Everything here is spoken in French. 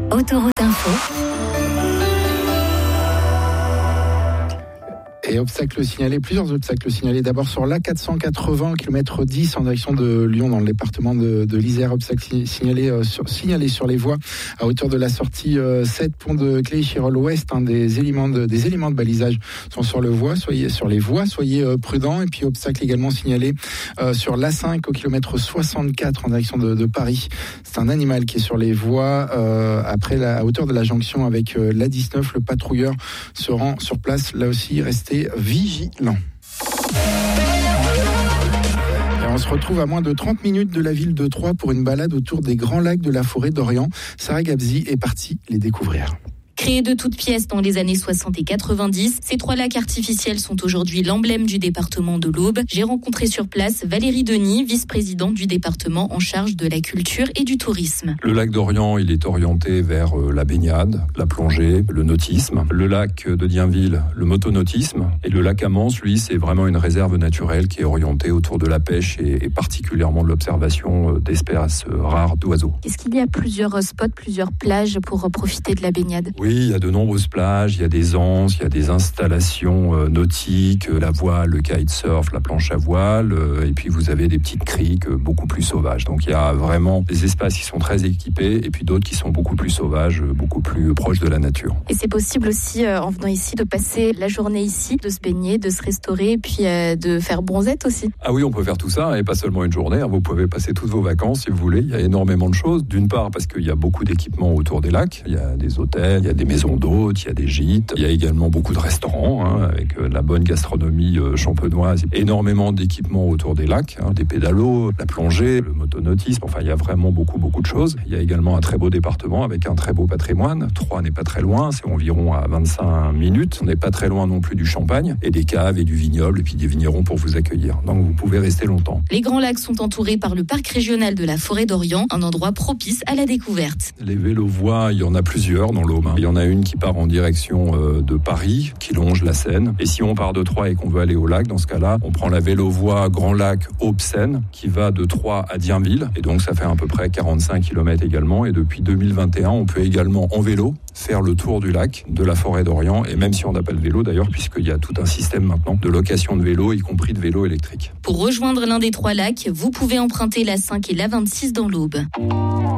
Autoroute Info. Et plusieurs obstacles signalés. D'abord sur l'A480, km 10 en direction de Lyon, dans le département de l'Isère. Obstacle signalé sur les voies à hauteur de la sortie 7, pont de Clichy-Chirol-Ouest. Des éléments de balisage sont sur les voies, soyez prudents. Et puis obstacle également signalé sur l'A5 au km 64 en direction de Paris. C'est un animal qui est sur les voies à hauteur de la jonction avec l'A19. Le patrouilleur se rend sur place. Là aussi, restez vigilants. Et on se retrouve à moins de 30 minutes de la ville de Troyes pour une balade autour des grands lacs de la forêt d'Orient. Sarah Gabzi est partie les découvrir. Créés de toutes pièces dans les années 60 et 90, ces 3 lacs artificiels sont aujourd'hui l'emblème du département de l'Aube. J'ai rencontré sur place Valérie Denis, vice-présidente du département en charge de la culture et du tourisme. Le lac d'Orient, il est orienté vers la baignade, la plongée, le nautisme. Le lac de Dienville, le motonautisme. Et le lac Amance, lui, c'est vraiment une réserve naturelle qui est orientée autour de la pêche et particulièrement de l'observation d'espèces rares d'oiseaux. Est-ce qu'il y a plusieurs spots, plusieurs plages pour profiter de la baignade ? Oui, il y a de nombreuses plages, il y a des anses, il y a des installations nautiques, la voile, le kitesurf, la planche à voile, et puis vous avez des petites criques beaucoup plus sauvages. Donc il y a vraiment des espaces qui sont très équipés et puis d'autres qui sont beaucoup plus sauvages, beaucoup plus proches de la nature. Et c'est possible aussi, en venant ici, de passer la journée ici, de se baigner, de se restaurer, et puis de faire bronzette aussi. Ah oui, on peut faire tout ça, et pas seulement une journée. Vous pouvez passer toutes vos vacances si vous voulez. Il y a énormément de choses. D'une part, parce qu'il y a beaucoup d'équipements autour des lacs. Il y a des hôtels, il y a des maisons d'hôtes, il y a des gîtes, il y a également beaucoup de restaurants avec la bonne gastronomie champenoise, énormément d'équipements autour des lacs, des pédalos, la plongée, le motonautisme, enfin il y a vraiment beaucoup de choses. Il y a également un très beau département avec un très beau patrimoine. Troyes n'est pas très loin, c'est environ à 25 minutes. On n'est pas très loin non plus du Champagne et des caves et du vignoble et puis des vignerons pour vous accueillir. Donc vous pouvez rester longtemps. Les Grands Lacs sont entourés par le parc régional de la forêt d'Orient, un endroit propice à la découverte. Les vélo-voies, il y en a plusieurs dans l'Aube. Il y en a une qui part en direction de Paris, qui longe la Seine. Et si on part de Troyes et qu'on veut aller au lac, dans ce cas-là, on prend la vélo-voie Grand Lac Aube-Seine, qui va de Troyes à Dienville. Et donc ça fait à peu près 45 km également. Et depuis 2021, on peut également en vélo faire le tour du lac, de la forêt d'Orient. Et même si on n'a pas de vélo d'ailleurs, puisqu'il y a tout un système maintenant de location de vélos, y compris de vélos électriques. Pour rejoindre l'un des 3 lacs, vous pouvez emprunter la 5 et la 26 dans l'Aube.